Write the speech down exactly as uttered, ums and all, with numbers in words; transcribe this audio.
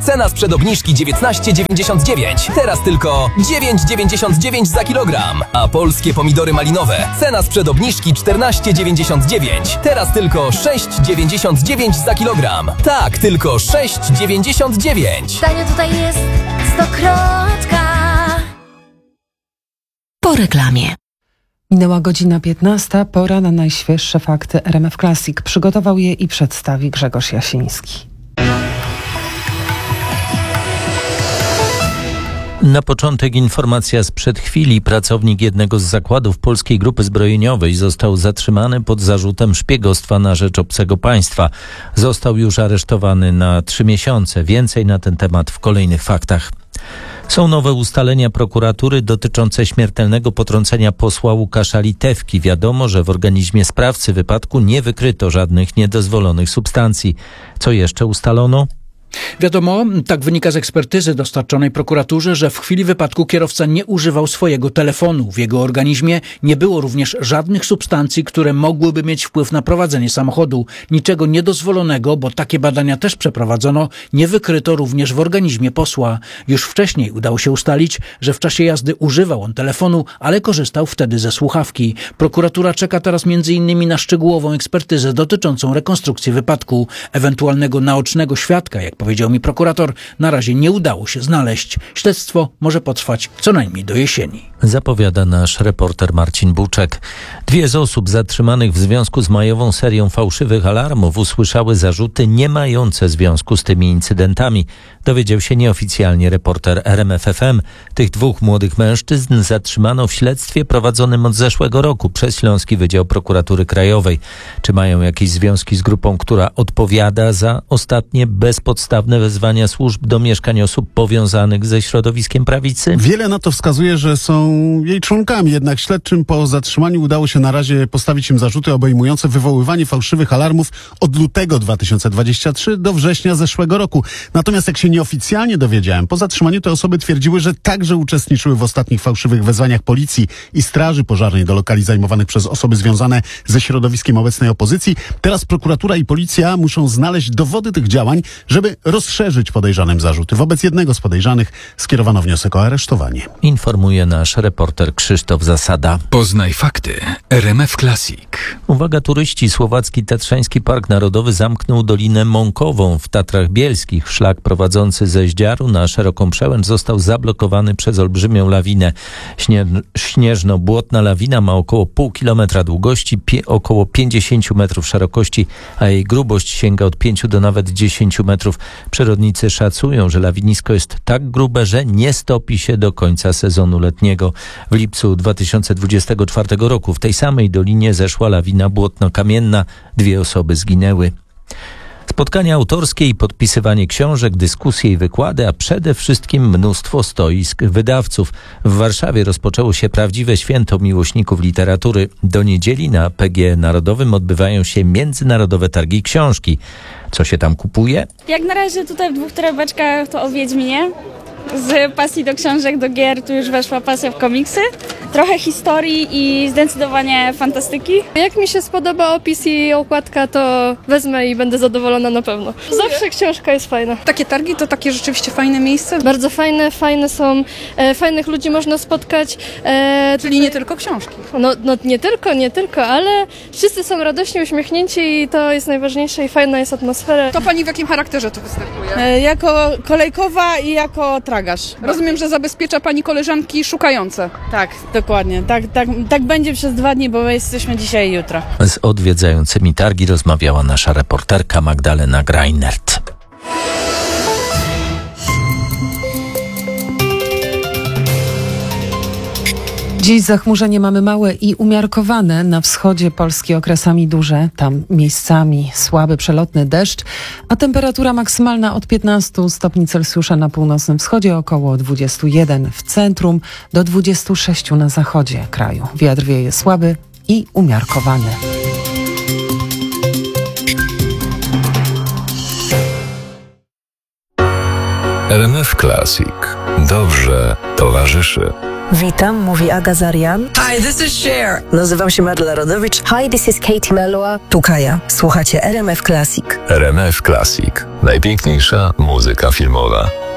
Cena sprzed obniżki dziewiętnaście dziewięćdziesiąt dziewięć, teraz tylko dziewięć dziewięćdziesiąt dziewięć za kilogram. A polskie pomidory malinowe, cena sprzed obniżki czternaście dziewięćdziesiąt dziewięć, teraz tylko sześć dziewięćdziesiąt dziewięć za kilogram. Tak, tylko sześć dziewięćdziesiąt dziewięć. Tanio tutaj jest stokrotka. Po reklamie. Minęła godzina piętnasta, pora na najświeższe fakty R M F Classic. Przygotował je i przedstawi Grzegorz Jasiński. Na początek informacja sprzed chwili. Pracownik jednego z zakładów Polskiej Grupy Zbrojeniowej został zatrzymany pod zarzutem szpiegostwa na rzecz obcego państwa. Został już aresztowany na trzy miesiące. Więcej na ten temat w kolejnych faktach. Są nowe ustalenia prokuratury dotyczące śmiertelnego potrącenia posła Łukasza Litewki. Wiadomo, że w organizmie sprawcy wypadku nie wykryto żadnych niedozwolonych substancji. Co jeszcze ustalono? Wiadomo, tak wynika z ekspertyzy dostarczonej prokuraturze, że w chwili wypadku kierowca nie używał swojego telefonu. W jego organizmie nie było również żadnych substancji, które mogłyby mieć wpływ na prowadzenie samochodu. Niczego niedozwolonego, bo takie badania też przeprowadzono, nie wykryto również w organizmie posła. Już wcześniej udało się ustalić, że w czasie jazdy używał on telefonu, ale korzystał wtedy ze słuchawki. Prokuratura czeka teraz między innymi na szczegółową ekspertyzę dotyczącą rekonstrukcji wypadku. Ewentualnego naocznego świadka, jak powiedział mi prokurator, na razie nie udało się znaleźć. Śledztwo może potrwać co najmniej do jesieni. Zapowiada nasz reporter Marcin Buczek. Dwie z osób zatrzymanych w związku z majową serią fałszywych alarmów usłyszały zarzuty nie mające związku z tymi incydentami. Dowiedział się nieoficjalnie reporter R M F F M. Tych dwóch młodych mężczyzn zatrzymano w śledztwie prowadzonym od zeszłego roku przez Śląski Wydział Prokuratury Krajowej. Czy mają jakieś związki z grupą, która odpowiada za ostatnie bezpodstawne wezwania służb do mieszkań osób powiązanych ze środowiskiem prawicy? Wiele na to wskazuje, że są jej członkami, jednak śledczym po zatrzymaniu udało się na razie postawić im zarzuty obejmujące wywoływanie fałszywych alarmów od lutego dwa tysiące dwudziestego trzeciego do września zeszłego roku. Natomiast jak się nieoficjalnie dowiedziałem, po zatrzymaniu te osoby twierdziły, że także uczestniczyły w ostatnich fałszywych wezwaniach policji i straży pożarnej do lokali zajmowanych przez osoby związane ze środowiskiem obecnej opozycji. Teraz prokuratura i policja muszą znaleźć dowody tych działań, żeby rozszerzyć podejrzanym zarzuty. Wobec jednego z podejrzanych skierowano wniosek o aresztowanie. Informuje nasz reporter Krzysztof Zasada. Poznaj fakty. R M F Classic. Uwaga turyści, Słowacki Tatrzański Park Narodowy zamknął Dolinę Mąkową w Tatrach Bielskich. Szlak prowadzący ze Zdziaru na szeroką przełęcz został zablokowany przez olbrzymią lawinę. Śnie- śnieżno-błotna lawina ma około pół kilometra długości, pie- około pięćdziesiąt metrów szerokości, a jej grubość sięga od pięciu do nawet dziesięciu metrów. Przyrodnicy szacują, że lawinisko jest tak grube, że nie stopi się do końca sezonu letniego. W lipcu dwa tysiące dwudziestego czwartego roku w tej samej dolinie zeszła lawina błotno-kamienna. Dwie osoby zginęły. Spotkania autorskie i podpisywanie książek, dyskusje i wykłady, a przede wszystkim mnóstwo stoisk wydawców. W Warszawie rozpoczęło się prawdziwe święto miłośników literatury. Do niedzieli na P G Narodowym odbywają się międzynarodowe targi książki. Co się tam kupuje? Jak na razie tutaj w dwóch torebeczkach to o Wiedźminie. Z pasji do książek, do gier, tu już weszła pasja w komiksy. Trochę historii i zdecydowanie fantastyki. Jak mi się spodoba opis i okładka, to wezmę i będę zadowolona na pewno. Zawsze książka jest fajna. Takie targi to takie rzeczywiście fajne miejsce. Bardzo fajne, fajne są, e, fajnych ludzi można spotkać. E, Czyli nie tylko książki. No, no nie tylko, nie tylko, ale wszyscy są radośnie uśmiechnięci i to jest najważniejsze i fajna jest atmosfera. To pani w jakim charakterze tu występuje? E, jako kolejkowa i jako tragarz. Rozumiem, że zabezpiecza pani koleżanki szukające. Tak, dokładnie. Tak, tak, tak będzie przez dwa dni, bo my jesteśmy dzisiaj i jutro. Z odwiedzającymi targi rozmawiała nasza reporterka Magdalena Greinert. Dziś zachmurzenie mamy małe i umiarkowane. Na wschodzie Polski okresami duże, tam miejscami słaby przelotny deszcz, a temperatura maksymalna od piętnastu stopni Celsjusza na północnym wschodzie, około dwudziestu jeden w centrum, do dwudziestu sześciu na zachodzie kraju. Wiatr wieje słaby i umiarkowany. R M F Classic. Dobrze towarzyszy. Witam, mówi Aga Zarian. Hi, this is Cher. Nazywam się Marla Rodowicz. Hi, this is Katie Melua. Tu Kaja. Słuchacie R M F Classic. R M F Classic. Najpiękniejsza muzyka filmowa.